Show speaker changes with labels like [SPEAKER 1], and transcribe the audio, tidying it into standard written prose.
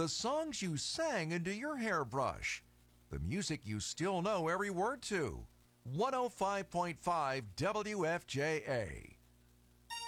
[SPEAKER 1] the songs you sang into your hairbrush, the music you still know every word to. 105.5 WFJA.